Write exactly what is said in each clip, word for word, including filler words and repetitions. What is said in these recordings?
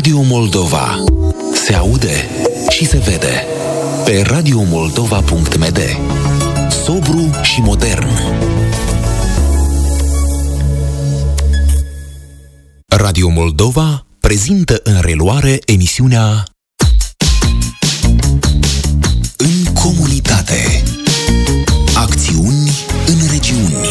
Radio Moldova. Se aude și se vede. Pe radio moldova punct m d. Sobru și modern. Radio Moldova prezintă în reluare emisiunea În comunitate. Acțiuni în regiuni.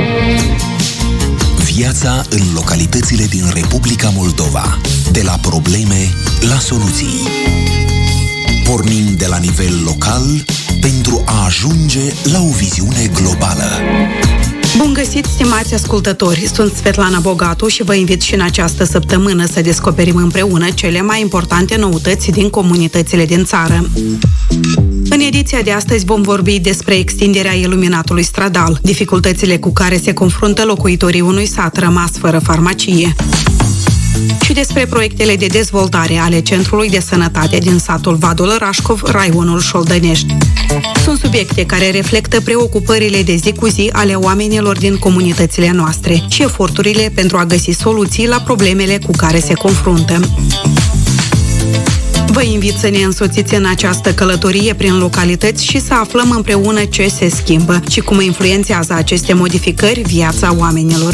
Viața în localitățile din Republica Moldova. De la probleme la soluții. Pornim de la nivel local pentru a ajunge la o viziune globală. Bun găsit, stimați ascultători! Sunt Svetlana Bogatu și vă invit și în această săptămână să descoperim împreună cele mai importante noutăți din comunitățile din țară. În ediția de astăzi vom vorbi despre extinderea iluminatului stradal, dificultățile cu care se confruntă locuitorii unui sat rămas fără farmacie. Și despre proiectele de dezvoltare ale Centrului de Sănătate din satul Vadul Rașcov, raionul Șoldănești. Sunt subiecte care reflectă preocupările de zi cu zi ale oamenilor din comunitățile noastre și eforturile pentru a găsi soluții la problemele cu care se confruntă. Vă invit să ne însoțiți în această călătorie prin localități și să aflăm împreună ce se schimbă și cum influențează aceste modificări viața oamenilor.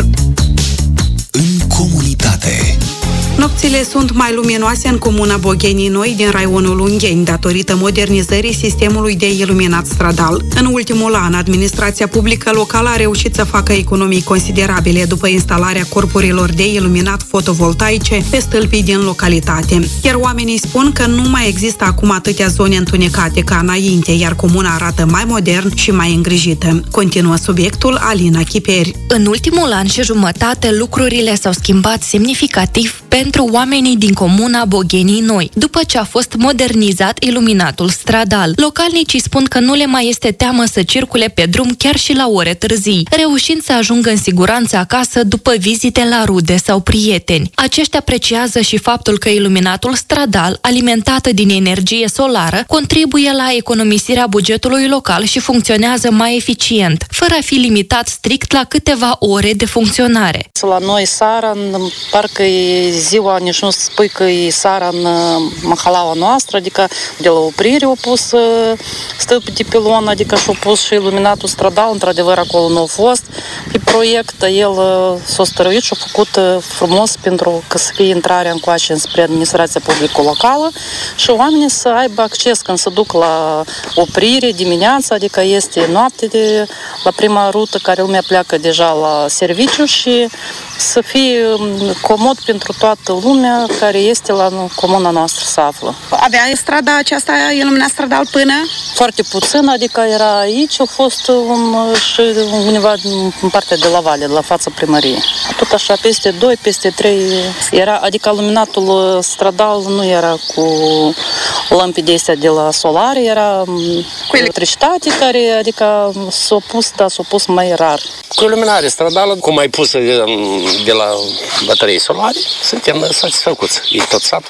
În comunitate. Nopțile sunt mai luminoase în comuna Boghenii Noi din raionul Ungheni, datorită modernizării sistemului de iluminat stradal. În ultimul an, administrația publică locală a reușit să facă economii considerabile după instalarea corpurilor de iluminat fotovoltaice pe stâlpii din localitate. Iar oamenii spun că nu mai există acum atâtea zone întunecate ca înainte, iar comuna arată mai modern și mai îngrijită. Continuă subiectul Alina Chiperi. În ultimul an și jumătate, lucrurile s-au schimbat semnificativ pentru oamenii din comuna Boghenii Noi, după ce a fost modernizat iluminatul stradal. Localnicii spun că nu le mai este teamă să circule pe drum chiar și la ore târzii, reușind să ajungă în siguranță acasă după vizite la rude sau prieteni. Aceștia apreciază și faptul că iluminatul stradal, alimentat din energie solară, contribuie la economisirea bugetului local și funcționează mai eficient, fără a fi limitat strict la câteva ore de funcționare. La noi seara, parcă e ziua, nici nu spui că e seara în mahalaua noastră, adică de la oprire au pus stâlpi de pilon, adică și-au pus și iluminatul stradal, într-adevăr acolo nu a fost. Pe proiect, el s-a stăruit și a făcut frumos pentru că să fie intrarea încoace spre administrația publică locală și oamenii să aibă acces când se duc la oprire dimineața, adică este noapte de la prima rută care lumea pleacă deja la serviciu și să fie comod pentru toată lumea care este la comuna noastră să află. Avea strada aceasta iluminat stradal până? Foarte puțin, adică era aici, a fost um, și undeva în partea de la vale, de la fața primăriei. Tot așa, peste doi, peste trei era, adică iluminatul stradal nu era cu lampi de astea de la solar, era cu electricitate care, adică s-a pus, dar s-a pus mai rar. Cu iluminare stradală, cum ai pus de la baterii solare, suntem satisfăcuți. E tot satul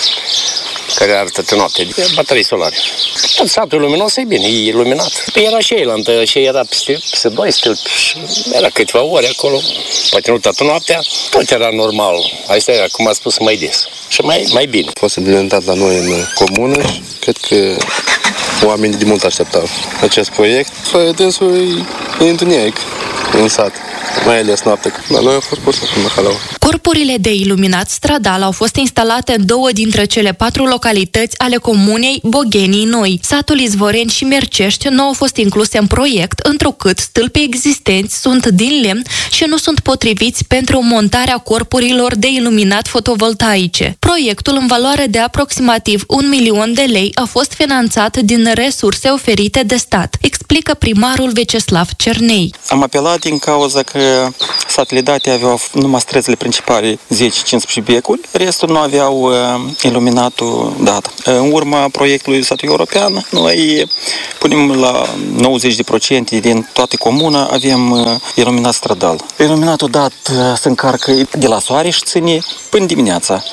care arată pe noapte, de baterii solare. Tot satul e luminos, e bine, e iluminat. Era și eilant, și era peste, peste doi stâlpi, era câteva ore acolo, poate nu toată noaptea, tot era normal. Asta era, cum a spus, mai des și mai, mai bine. A fost implementat la noi în comună și cred că oamenii de mult așteptau acest proiect. Dânsul e întuneric în sat, mai ales noaptea. La noi a fost pus în Mahalau. Corpurile de iluminat stradal au fost instalate în două dintre cele patru localități ale comunei Boghenii Noi. Satul Izvoreni și Mercești nu au fost incluse în proiect, întrucât stâlpii existenți sunt din lemn și nu sunt potriviți pentru montarea corpurilor de iluminat fotovoltaice. Proiectul, în valoare de aproximativ un milion de lei, a fost finanțat din resurse oferite de stat, explică primarul Veceslav Cernei. Am apelat din cauza că satele date aveau numai străzile principale zece cincisprezece becuri, restul nu aveau uh, iluminatul dat. În urma proiectului satului european, noi punem la nouăzeci la sută din toată comuna, avem uh, iluminat stradal. Iluminatul dat uh, se încarcă de la soare și ține până dimineața. Garanțăm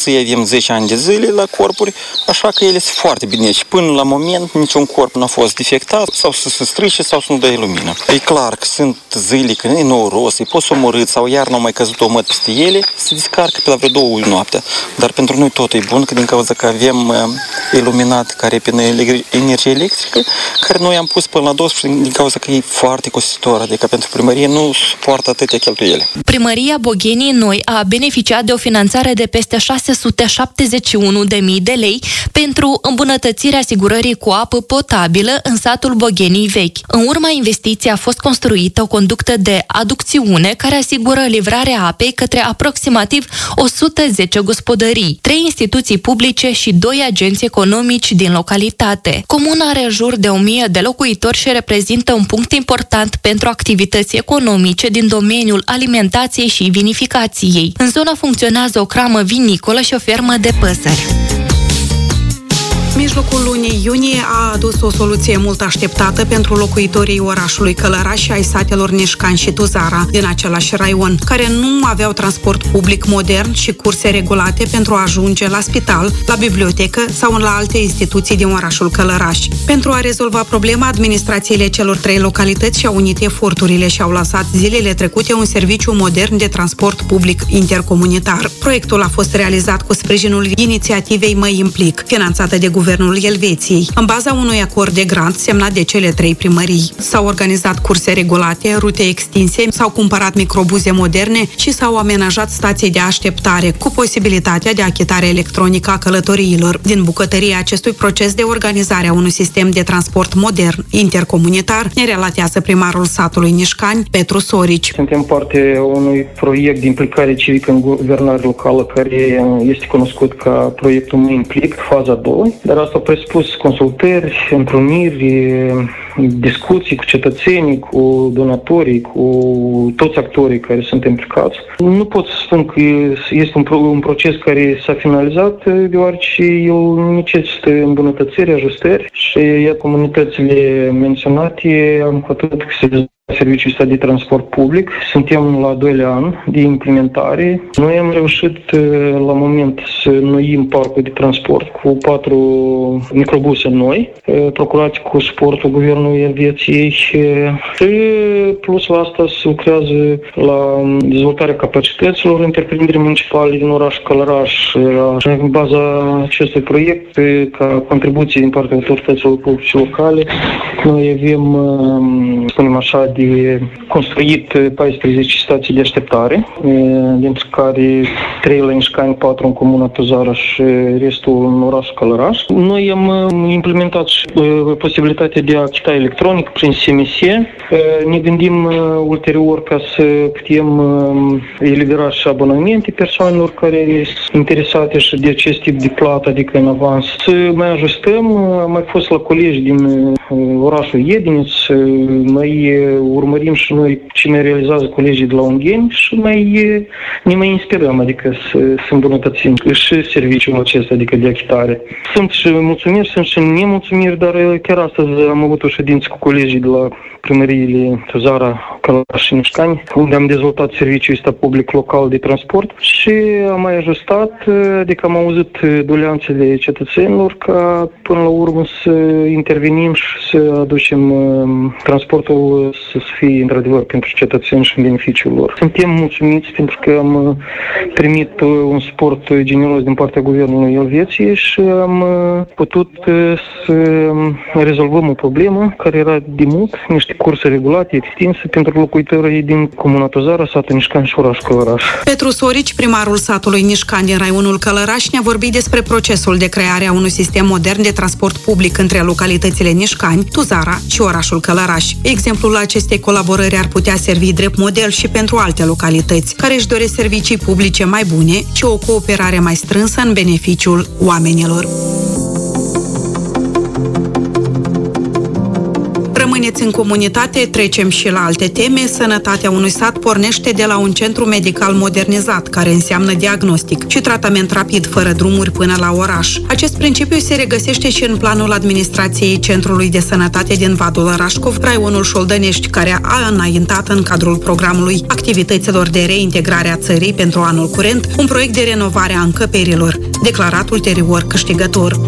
să avem zece ani de zile la corpuri, așa că ele sunt foarte bine și până la moment niciun corp nu a fost defectat sau să se strice sau să nu dea lumină. E clar că sunt zile când e nouros, e poți omorât sau iar n-au mai căzut o măt peste ele, se descarcă pe la vreo două noaptea. Dar pentru noi tot e bun, că din cauza că avem iluminat care pe energie electrică, care noi am pus până la doisprezece din cauza că e foarte costisitor, adică pentru primărie nu suportă atâtea cheltuieli. Primăria Boghenii Noi a beneficiat de o finanțare de peste șase sute șaptezeci și unu de mii de lei pentru îmbunătățirea asigurării cu apă potabilă în satul Boghenii Vechi. În urma investiției a fost construită o conductă de aducțiune care asigură livrarea apei către aproximativ o sută zece gospodării, trei instituții publice și doi agenți economici din localitate. Comuna are în jur de o mie de locuitori și reprezintă un punct important pentru activități economice din domeniul alimentației și vinificației. În zonă funcționează o cramă vinicolă și o fermă de păsări. Mijlocul lunii iunie a adus o soluție mult așteptată pentru locuitorii orașului Călăraș și ai satelor Nișcani și Tuzara din același raion, care nu aveau transport public modern și curse regulate pentru a ajunge la spital, la bibliotecă sau la alte instituții din orașul Călăraș. Pentru a rezolva problema, administrațiile celor trei localități și-au unit eforturile și au lansat zilele trecute un serviciu modern de transport public intercomunitar. Proiectul a fost realizat cu sprijinul inițiativei Mă Implic, finanțată de Guvernul Elveției, în baza unui acord de grant semnat de cele trei primării. S-au organizat curse regulate, rute extinse, s-au cumpărat microbuze moderne și s-au amenajat stații de așteptare, cu posibilitatea de achitare electronică a călătoriilor. Din bucătăria acestui proces de organizare a unui sistem de transport modern, intercomunitar, ne relatează primarul satului Nișcani, Petru Sorici. Suntem parte unui proiect de implicare civică în guvernare locală, care este cunoscut ca proiectul Mă Implic, faza doi, dar asta a presupus consultări, întruniri, discuții cu cetățenii, cu donatorii, cu toți actorii care sunt implicați. Nu pot să spun că este un, pro- un proces care s-a finalizat, deoarece el necesită îmbunătățiri, ajustări și iar comunitățile menționate am hotărât că se serviciul ăsta de transport public. Suntem la doilea an de implementare. Noi am reușit la moment să înnoim parcul de transport cu patru microbuse noi, procurate cu suportul Guvernului Elveției și plus la asta se lucrează la dezvoltarea capacităților întreprinderii municipale din orașul Călăraș. În baza acestui proiect, ca contribuție din partea autorităților publice locale, noi avem, spunem așa, de construit paisprezece stații de așteptare, dintre care trei la Nișcani, patru în comuna Tuzara și restul în orașul Călăraș. Noi am implementat și posibilitatea de a achita electronic prin S M S. Ne gândim ulterior ca să putem elibera și abonamente persoanelor care sunt interesate și de acest tip de plată, adică în avans. Să mai ajustăm, am mai fost la colegi din orașul Iediniț, mai urmărim și noi ce ne realizează colegii de la Ungheni și mai, ne mai inspirăm, adică să, să îmbunătățim și serviciul acesta, adică de achitare. Sunt și mulțumiri, sunt și nemulțumiri, dar chiar astăzi am avut o ședință cu colegii de la primăriile Tuzara, Călăraș și Nișcani, unde am dezvoltat serviciul ăsta public local de transport și am mai ajustat, adică am auzit doleanțele cetățenilor ca până la urmă să intervenim și să aducem transportul să fie într-adevăr pentru cetățeni și în beneficiul lor. Suntem mulțumiți pentru că am primit un suport generos din partea Guvernului Elveției și am putut să rezolvăm o problemă care era de mult, niște curse regulate, extinse pentru locuitorii din comuna Tuzara, satul Nișcani și orașul Călăraș. Petru Sorici, primarul satului Nișcani din raionul Călăraș, ne-a vorbit despre procesul de creare a unui sistem modern de transport public între localitățile Nișcani, Tuzara și orașul Călăraș. Exemplul acestei colaborări ar putea servi drept model și pentru alte localități care își doresc servicii publice mai bune și o cooperare mai strânsă în beneficiul oamenilor. rămâneți în comunitate, trecem și la alte teme. Sănătatea unui sat pornește de la un centru medical modernizat, care înseamnă diagnostic și tratament rapid, fără drumuri până la oraș. Acest principiu se regăsește și în planul administrației Centrului de Sănătate din Vadul Rașcov, raionul Șoldănești, care a înaintat în cadrul programului activităților de reintegrare a țării pentru anul curent un proiect de renovare a încăperilor, declarat ulterior câștigător.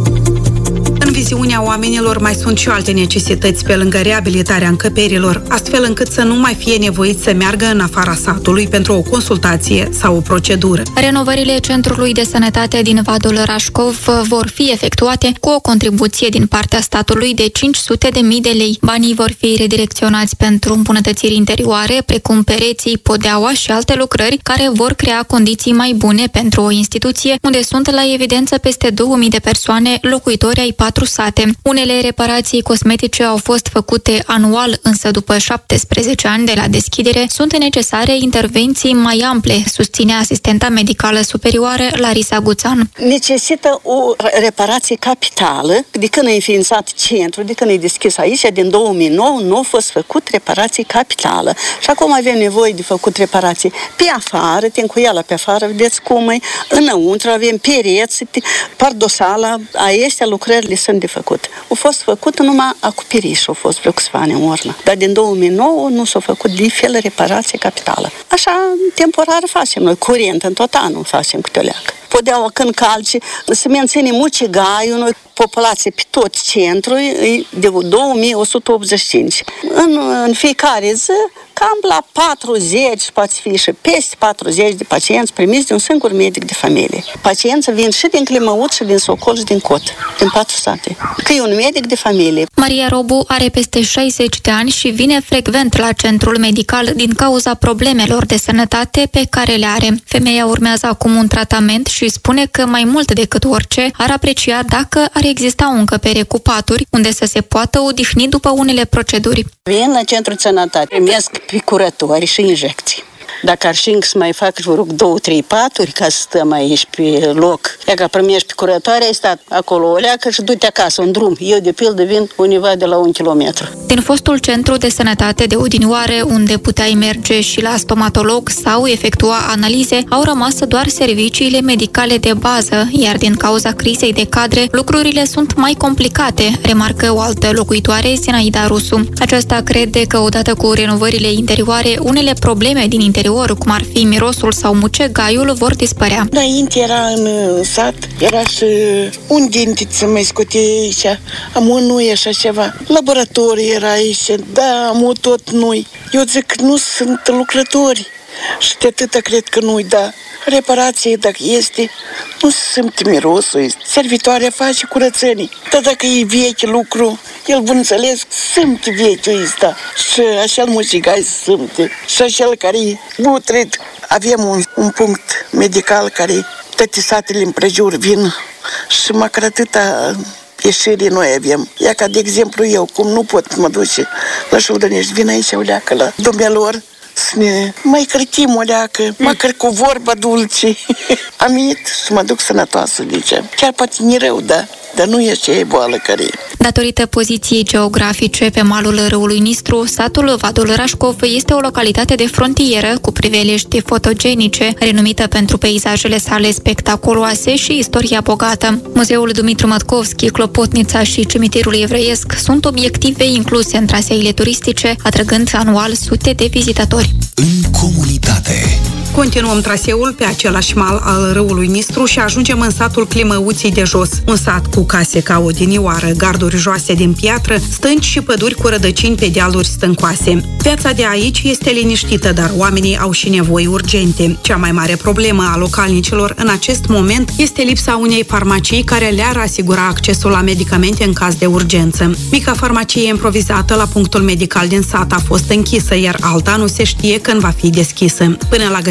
În viziunea oamenilor mai sunt și alte necesități pe lângă reabilitarea încăperilor, astfel încât să nu mai fie nevoit să meargă în afara satului pentru o consultație sau o procedură. Renovările Centrului de Sănătate din Vadul Rașcov vor fi efectuate cu o contribuție din partea statului de cinci sute de mii de lei. Banii vor fi redirecționați pentru îmbunătățiri interioare, precum pereții, podeaua și alte lucrări care vor crea condiții mai bune pentru o instituție unde sunt la evidență peste două mii de persoane, locuitori ai patru sate. Unele reparații cosmetice au fost făcute anual, însă după șaptesprezece ani de la deschidere sunt necesare intervenții mai ample, susține asistenta medicală superioară Larisa Guțan. Necesită o reparație capitală. De când e înființat centru, de când e deschis aici, din două mii nouă, nu a fost făcut reparație capitală. Și acum avem nevoie de făcut reparații pe afară, tencuiala pe afară, vedeți cum e, înăuntru avem pereți, pardosala, aiestea lucrările sunt de făcut. Au fost făcut numai acoperiș, au fost vreo câțiva ani în urmă. Dar din două mii nouă nu s-a făcut de fel reparație capitală. Așa, temporar facem noi, curent, în tot anul facem câte o leacă. Podeaua când calci, să menținem ucigaiul, noi populație pe tot centrul e de două mii o sută optzeci și cinci. În, în fiecare zi, cam la patruzeci, poate fi și peste patruzeci de pacienți primiți de un singur medic de familie. Pacienții vin și din Climăut, și din Socol, și din Cot, din patru sate. Că e un medic de familie. Maria Robu are peste șaizeci de ani și vine frecvent la centrul medical din cauza problemelor de sănătate pe care le are. Femeia urmează acum un tratament și spune că mai mult decât orice ar aprecia dacă ar exista o încăpere cu paturi unde să se poată odihni după unele proceduri. Vin la centrul de sănătate, primesc picurători și injecții. Dacă ar și să mai fac, vă rog, două, trei paturi ca să stăm aici pe loc. Dacă primești picurătoare, ai stat acolo o leacă și du-te acasă, în drum. Eu, de pildă, vin undeva de la un kilometru. Din fostul centru de sănătate de odinioare, unde puteai merge și la stomatolog sau efectua analize, au rămas doar serviciile medicale de bază, iar din cauza crizei de cadre, lucrurile sunt mai complicate, remarcă o altă locuitoare, Sinaida Rusu. Aceasta crede că odată cu renovările interioare, unele probleme din interior, cum ar fi mirosul sau mucegaiul, vor dispărea. Înainte era în sat, era și un dentiță mai scotea aici, am o nuie așa ceva. Laboratorii era aici, da, am o tot noi. Eu zic că nu sunt lucrători și de atâta cred că nu-i, da. Reparație, dacă este, nu simt mirosul. Servitoarea face curățenii. Dar dacă e vechi lucru, el bun înțeles, simt vechiul ăsta. Și așa-l mucigai simte. Și așa-l care e butrit. Avem un, un punct medical care toate satele împrejur vin și măcar atâta ieșire noi avem. Ia ca de exemplu eu, cum nu pot mă duce la Șoldănești, vin aici o leacă la dumnealor, să ne mai cărtim o leacă, măcar cu vorba dulce. Am venit să mă duc sănătoasă, zice. Chiar poate ni rău, da, dar nu e ce e boală care e. Datorită poziției geografice pe malul râului Nistru, satul Vadul Rașcov este o localitate de frontieră cu priveliști fotogenice, renumită pentru peisajele sale spectaculoase și istoria bogată. Muzeul Dumitru Matkovski, Clopotnița și cimitirul evreiesc sunt obiective incluse în traseile turistice, atrăgând anual sute de vizitatori. În comunitate. Continuăm traseul pe același mal al râului Nistru și ajungem în satul Climăuții de Jos, un sat cu case ca odinioară, garduri joase din piatră, stânci și păduri cu rădăcini pe dealuri stâncoase. Viața de aici este liniștită, dar oamenii au și nevoi urgente. Cea mai mare problemă a localnicilor în acest moment este lipsa unei farmacii care le-ar asigura accesul la medicamente în caz de urgență. Mica farmacie improvizată la punctul medical din sat a fost închisă, iar alta nu se știe când va fi deschisă. Până la găsirea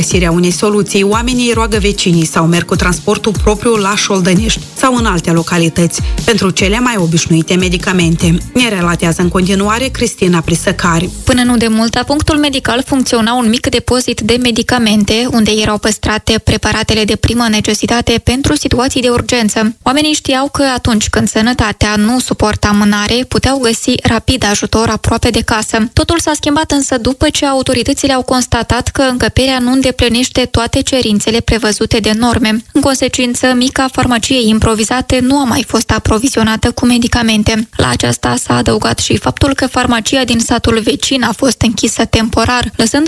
găsirea unei soluții, oamenii roagă vecinii sau merg cu transportul propriu la Șoldănești sau în alte localități pentru cele mai obișnuite medicamente. Ne relatează în continuare Cristina Prisăcari. Până nu de mult, la punctul medical funcționa un mic depozit de medicamente, unde erau păstrate preparatele de primă necesitate pentru situații de urgență. Oamenii știau că atunci când sănătatea nu suporta amânare, puteau găsi rapid ajutor aproape de casă. Totul s-a schimbat însă după ce autoritățile au constatat că încăperea nu îndeplinește toate cerințele prevăzute de norme. În consecință, mica farmacie improvizată nu a mai fost aprovizionată cu medicamente. La aceasta s-a adăugat și faptul că farmacia din satul vecin a fost închisă temporar, lăsând